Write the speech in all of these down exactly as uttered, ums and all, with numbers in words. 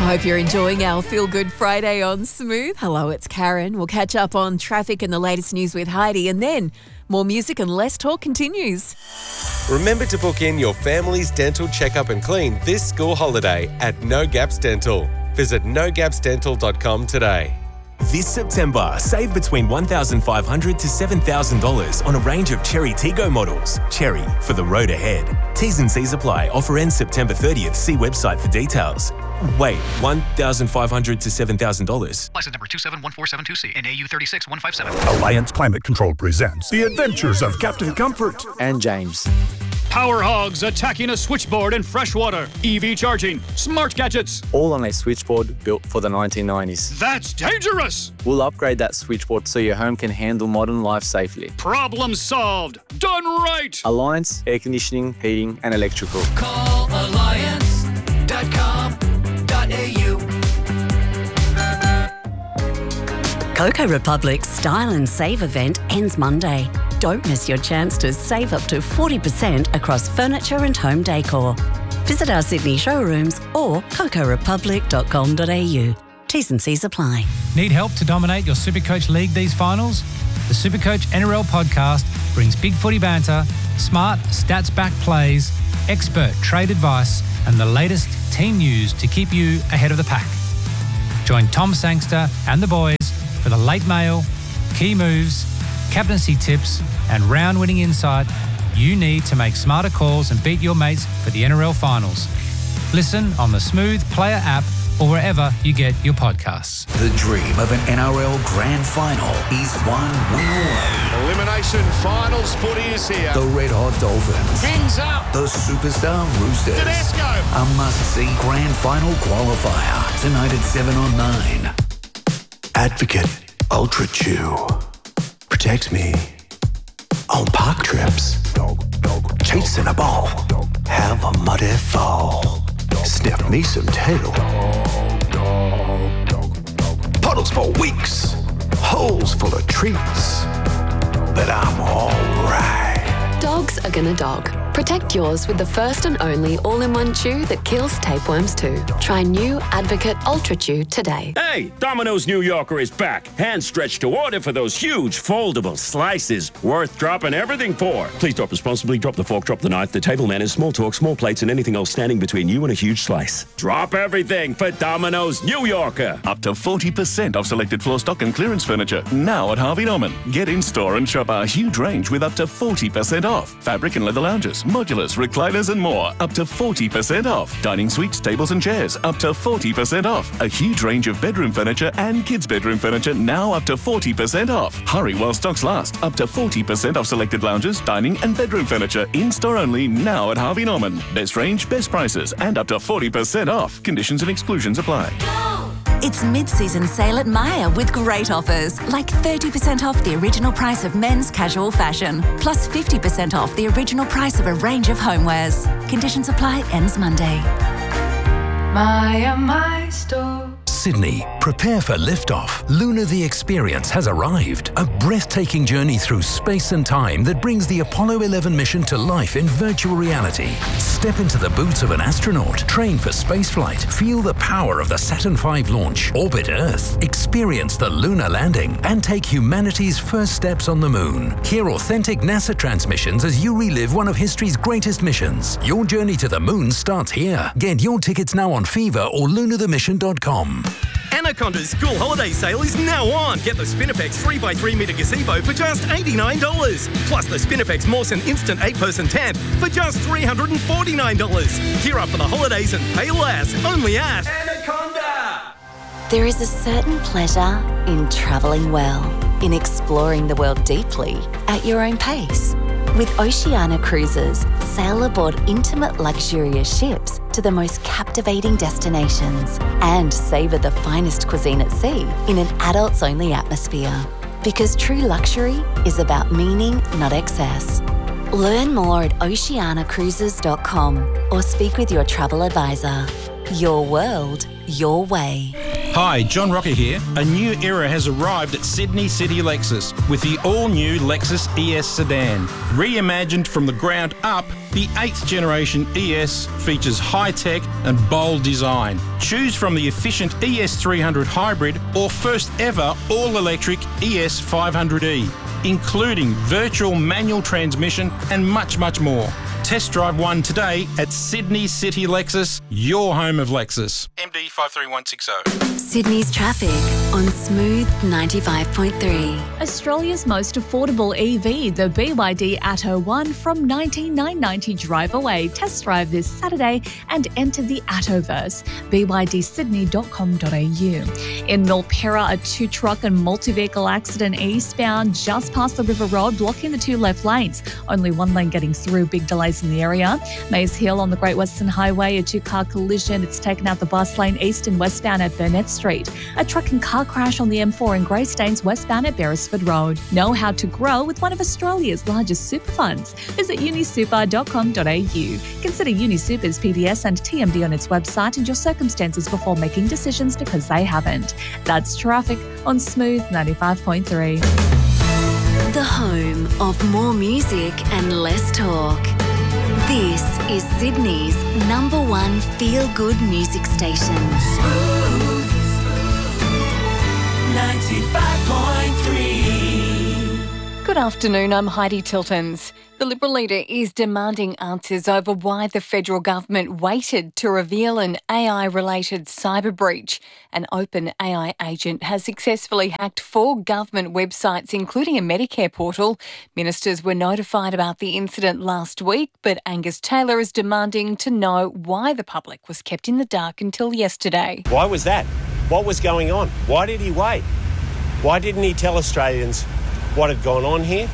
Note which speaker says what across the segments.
Speaker 1: Hope you're enjoying our Feel Good Friday on Smooth. Hello, it's Karen. We'll catch up on traffic and the latest news with Heidi, and then more music and less talk continues.
Speaker 2: Remember to book in your family's dental checkup and clean this school holiday at No Gaps Dental. Visit no gaps dental dot com today.
Speaker 3: This September, save between one thousand five hundred dollars to seven thousand dollars on a range of Cherry Tiggo models. Cherry, for the road ahead. T's and C's apply. Offer ends September thirtieth. See website for details. Wait, one thousand five hundred dollars to seven thousand dollars?
Speaker 4: License number two seven one four seven two C and A U three six one five seven.
Speaker 5: Alliance Climate Control presents The Adventures of Captain Comfort
Speaker 6: and James.
Speaker 7: Power hogs attacking a switchboard in freshwater. E V charging. Smart gadgets.
Speaker 6: All on a switchboard built for the nineteen nineties.
Speaker 7: That's dangerous.
Speaker 6: We'll upgrade that switchboard so your home can handle modern life safely.
Speaker 7: Problem solved. Done right.
Speaker 6: Alliance Air Conditioning, Heating and Electrical.
Speaker 8: Call alliance dot com dot a u.
Speaker 9: Coco Republic's Style and Save event ends Monday. Don't miss your chance to save up to forty percent across furniture and home decor. Visit our Sydney showrooms or coco republic dot com dot a u. T's and C's apply.
Speaker 10: Need help to dominate your Supercoach League these finals? The Supercoach N R L podcast brings big footy banter, smart, stats-backed plays, expert trade advice, and the latest team news to keep you ahead of the pack. Join Tom Sangster and the boys for the late mail, key moves, captaincy tips, and round-winning insight you need to make smarter calls and beat your mates for the N R L finals. Listen on the Smooth Player app or wherever you get your podcasts.
Speaker 11: The dream of an N R L Grand Final is one win away.
Speaker 12: Elimination Finals footy is here.
Speaker 11: The Red Hot Dolphins.
Speaker 12: Fins up.
Speaker 11: The Superstar Roosters.
Speaker 12: Tedesco.
Speaker 11: A must-see Grand Final qualifier. Tonight at seven on nine. Advocate Ultra Chew. Protects me on park trips. Chasing a ball. Have a muddy fall. Sniff me some tail. Puddles for weeks. Holes full of treats. But I'm alright.
Speaker 13: Dogs are gonna dog. Protect yours with the first and only all-in-one chew that kills tapeworms too. Try new Advocate Ultra Chew today.
Speaker 14: Hey, Domino's New Yorker is back. Hand stretched to order for those huge foldable slices. Worth dropping everything for. Please drop responsibly. Drop the fork, drop the knife, the table manners, small talk, small plates, and anything else standing between you and a huge slice. Drop everything for Domino's New Yorker.
Speaker 5: Up to forty percent off selected floor stock and clearance furniture. Now at Harvey Norman. Get in store and shop our huge range with up to forty percent off. Fabric and leather lounges, modulars, recliners and more. Up to forty percent off. Dining suites, tables and chairs. Up to forty percent off. A huge range of bedroom furniture and kids' bedroom furniture now up to forty percent off. Hurry while stocks last. Up to forty percent off selected lounges, dining and bedroom furniture. In-store only now at Harvey Norman. Best range, best prices and up to forty percent off. Conditions and exclusions apply.
Speaker 15: It's mid-season sale at Myer with great offers, like thirty percent off the original price of men's casual fashion, plus fifty percent off the original price of a range of homewares. Conditions apply, ends Monday.
Speaker 16: Myer, my store.
Speaker 17: Sydney, prepare for liftoff. Luna the Experience has arrived. A breathtaking journey through space and time that brings the Apollo eleven mission to life in virtual reality. Step into the boots of an astronaut, train for spaceflight, feel the power of the Saturn five launch, orbit Earth, experience the lunar landing, and take humanity's first steps on the moon. Hear authentic NASA transmissions as you relive one of history's greatest missions. Your journey to the moon starts here. Get your tickets now on Fever or lunar the mission dot com.
Speaker 18: Anaconda's school holiday sale is now on. Get the Spinnapex three by three metre gazebo for just eighty-nine dollars. Plus the Spinnapex Mawson Instant eight person tent for just three hundred forty-nine dollars. Gear up for the holidays and pay less. Only at Anaconda.
Speaker 13: There is a certain pleasure in travelling well, in exploring the world deeply at your own pace. With Oceania Cruises, sail aboard intimate, luxurious ships to the most captivating destinations and savour the finest cuisine at sea in an adults-only atmosphere. Because true luxury is about meaning, not excess. Learn more at oceania cruises dot com or speak with your travel advisor. Your world, your way.
Speaker 19: Hi, John Rocker here. A new era has arrived at Sydney City Lexus with the all-new Lexus E S sedan. Reimagined from the ground up, the eighth generation E S features high-tech and bold design. Choose from the efficient E S three hundred hybrid or first ever all-electric E S five hundred E, including virtual manual transmission and much, much more. Test drive one today at Sydney City Lexus, your home of Lexus. M D five three one six zero.
Speaker 13: Sydney's traffic on Smooth ninety-five point three.
Speaker 20: Australia's most affordable E V, the B Y D Atto one from nineteen thousand nine hundred ninety drive away. Test drive this Saturday and enter the Attoverse. b y d sydney dot com dot a u. In Milperra, a two-truck and multi-vehicle accident eastbound just past the River Road, blocking the two left lanes. Only one lane getting through, big delays in the area. Mays Hill on the Great Western Highway, a two-car collision. It's taken out the bus lane east and westbound at Burnett Street. A truck and car crash on the M four in Greystanes westbound at Beresford Road. Know how to grow with one of Australia's largest super funds. Visit uni super dot com dot a u. Consider UniSuper's P D S and T M D on its website and your circumstances before making decisions, because they haven't. That's traffic on Smooth ninety-five point three.
Speaker 13: The home of more music and less talk. This is Sydney's number one feel-good music station.
Speaker 8: Smooth ninety-five point three.
Speaker 21: Good afternoon, I'm Heidi Tiltons. The Liberal leader is demanding answers over why the federal government waited to reveal an A I-related cyber breach. An open A I agent has successfully hacked four government websites, including a Medicare portal. Ministers were notified about the incident last week, but Angus Taylor is demanding to know why the public was kept in the dark until yesterday.
Speaker 22: Why was that? What was going on? Why did he wait? Why didn't he tell Australians what had gone on here?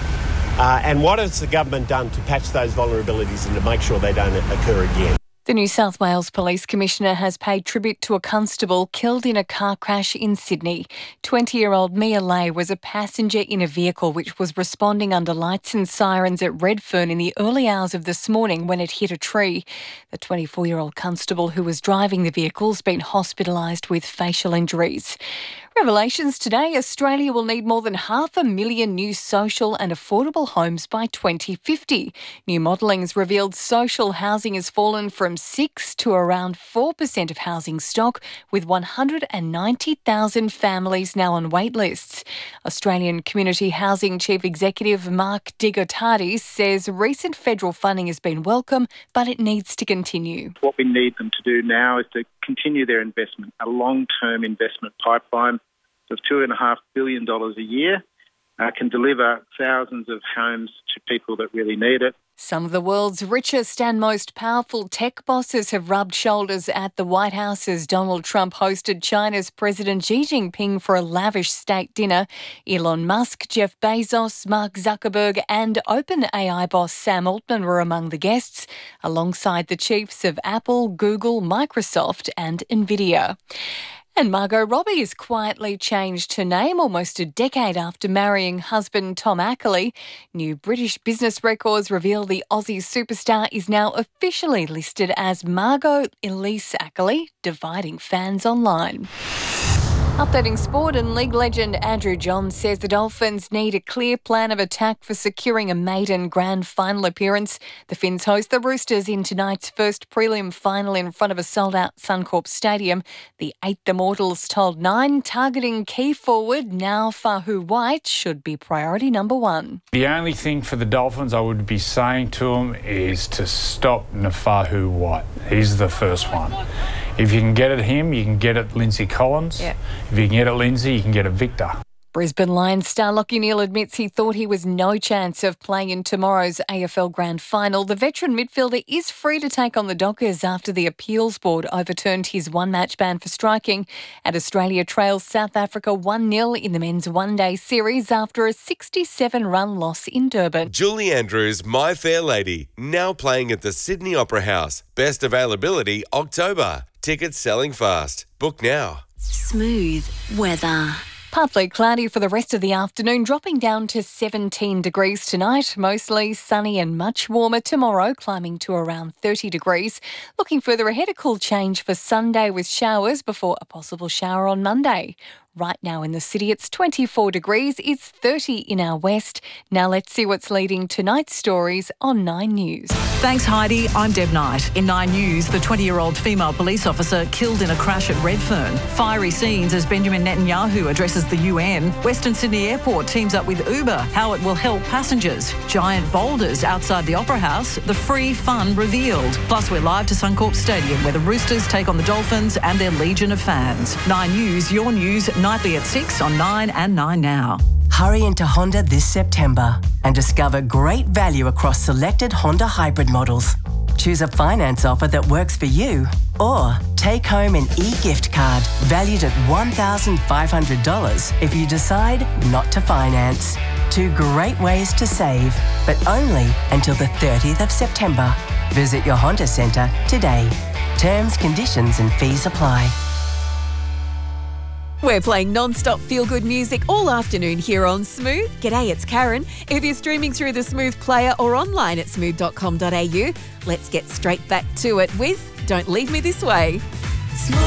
Speaker 22: Uh, and what has the government done to patch those vulnerabilities and to make sure they don't occur again?
Speaker 21: The New South Wales Police Commissioner has paid tribute to a constable killed in a car crash in Sydney. twenty-year-old Mia Lay was a passenger in a vehicle which was responding under lights and sirens at Redfern in the early hours of this morning when it hit a tree. The twenty-four-year-old constable who was driving the vehicle has been hospitalised with facial injuries. Revelations today, Australia will need more than half a million new social and affordable homes by twenty fifty. New modelling's revealed social housing has fallen from six to around four percent of housing stock, with one hundred ninety thousand families now on wait lists. Australian Community Housing Chief Executive Mark Digotardis says recent federal funding has been welcome, but it needs to continue.
Speaker 23: What we need them to do now is to continue their investment, a long-term investment pipeline of two point five billion dollars a year, uh, can deliver thousands of homes to people that really need it.
Speaker 21: Some of the world's richest and most powerful tech bosses have rubbed shoulders at the White House as Donald Trump hosted China's President Xi Jinping for a lavish state dinner. Elon Musk, Jeff Bezos, Mark Zuckerberg and OpenAI boss Sam Altman were among the guests, alongside the chiefs of Apple, Google, Microsoft and Nvidia. And Margot Robbie has quietly changed her name almost a decade after marrying husband Tom Ackley. New British business records reveal the Aussie superstar is now officially listed as Margot Elise Ackley, dividing fans online. Updating sport, and league legend Andrew Johns says the Dolphins need a clear plan of attack for securing a maiden grand final appearance. The Finns host the Roosters in tonight's first prelim final in front of a sold-out Suncorp Stadium. The Eighth Immortals told Nine targeting key forward now Fahu White should be priority number one.
Speaker 24: The only thing for the Dolphins I would be saying to them is to stop Nafahu White. He's the first one. If you can get at him, you can get at Lindsay Collins. Yep. If you can get at Lindsay, you can get at Victor.
Speaker 21: Brisbane Lions star Lachie Neale admits he thought he was no chance of playing in tomorrow's A F L Grand Final. The veteran midfielder is free to take on the Dockers after the appeals board overturned his one-match ban for striking. And Australia trails South Africa one nil in the men's one-day series after a sixty-seven run loss in Durban.
Speaker 2: Julie Andrews, My Fair Lady, now playing at the Sydney Opera House. Best availability October. Tickets selling fast. Book now.
Speaker 13: Smooth weather.
Speaker 21: Partly cloudy for the rest of the afternoon, dropping down to seventeen degrees tonight. Mostly sunny and much warmer tomorrow, climbing to around thirty degrees. Looking further ahead, a cool change for Sunday with showers before a possible shower on Monday. Right now in the city, it's twenty-four degrees. It's thirty in our west. Now let's see what's leading tonight's stories on Nine News.
Speaker 1: Thanks, Heidi. I'm Deb Knight. In Nine News, the twenty-year-old female police officer killed in a crash at Redfern. Fiery scenes as Benjamin Netanyahu addresses the U N. Western Sydney Airport teams up with Uber, how it will help passengers. Giant boulders outside the Opera House, the free fun revealed. Plus, we're live to Suncorp Stadium, where the Roosters take on the Dolphins and their legion of fans. Nine News, your news, nightly at six on Nine and Nine Now.
Speaker 3: Hurry into Honda this September and discover great value across selected Honda hybrid models. Choose a finance offer that works for you, or take home an e-gift card valued at one thousand five hundred dollars if you decide not to finance. Two great ways to save, but only until the thirtieth of September. Visit your Honda Centre today. Terms, conditions and fees apply.
Speaker 4: We're playing non-stop feel-good music all afternoon here on Smooth. G'day, it's Karen. If you're streaming through the Smooth player or online at smooth dot com dot a u, let's get straight back to it with Don't Leave Me This Way.